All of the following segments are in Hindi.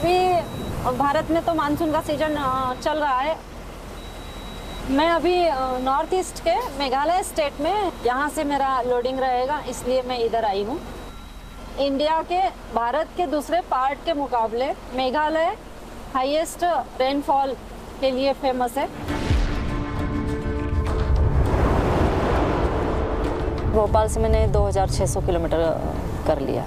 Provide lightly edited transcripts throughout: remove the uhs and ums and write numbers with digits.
अभी भारत में तो मानसून का सीजन चल रहा है। मैं अभी नॉर्थ ईस्ट के मेघालय स्टेट में, यहाँ से मेरा लोडिंग रहेगा, इसलिए मैं इधर आई हूँ। इंडिया के, भारत के दूसरे पार्ट के मुकाबले मेघालय हाईएस्ट रेनफॉल के लिए फेमस है। भोपाल से मैंने 2600 किलोमीटर कर लिया।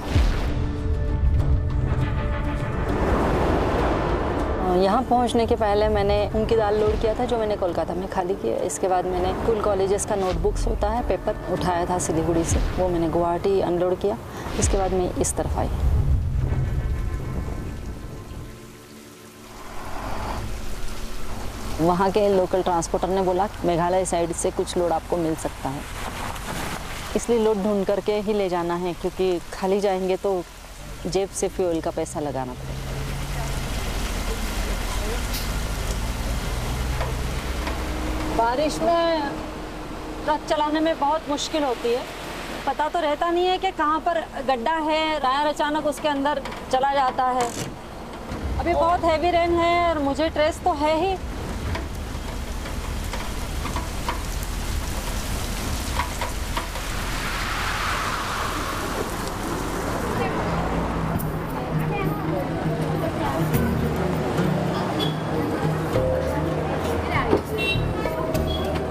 यहाँ पहुँचने के पहले मैंने मूंग की दाल लोड किया था, जो मैंने कोलकाता में खाली किया। इसके बाद मैंने स्कूल कॉलेजेस का नोटबुक्स होता है, पेपर उठाया था सिलीगुड़ी से, वो मैंने गुवाहाटी अनलोड किया। इसके बाद मैं इस तरफ आई। वहाँ के लोकल ट्रांसपोर्टर ने बोला मेघालय साइड से कुछ लोड आपको मिल सकता है, इसलिए लोड ढूंढ करके ही ले जाना है, क्योंकि खाली जाएंगे तो जेब से फ्यूल का पैसा लगाना पड़ेगा। बारिश में ट्रक चलाने में बहुत मुश्किल होती है। पता तो रहता नहीं है कि कहाँ पर गड्ढा है, टायर अचानक उसके अंदर चला जाता है। अभी बहुत हैवी रेन है और मुझे ट्रेस तो है ही,